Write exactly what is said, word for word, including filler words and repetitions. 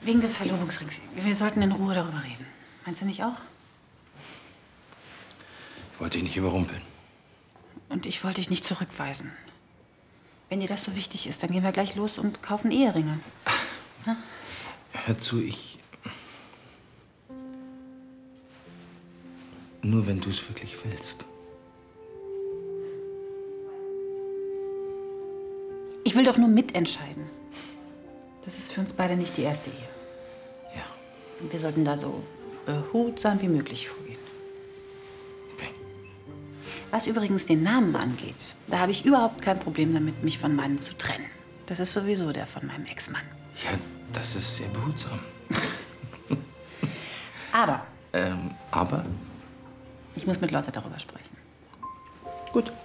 Wegen des Verlobungsrings. Wir sollten in Ruhe darüber reden. Meinst du nicht auch? Ich wollte dich nicht überrumpeln. Und ich wollte dich nicht zurückweisen. Wenn dir das so wichtig ist, dann gehen wir gleich los und kaufen Eheringe. Ja? Hör zu, ich... Nur wenn du es wirklich willst. Ich will doch nur mitentscheiden. Das ist für uns beide nicht die erste Ehe. Ja. Und wir sollten da so behutsam wie möglich vorgehen. Okay. Was übrigens den Namen angeht, da habe ich überhaupt kein Problem damit, mich von meinem zu trennen. Das ist sowieso der von meinem Ex-Mann. Ja, das ist sehr behutsam. Aber? Ähm, aber? Ich muss mit Lotte darüber sprechen. Gut.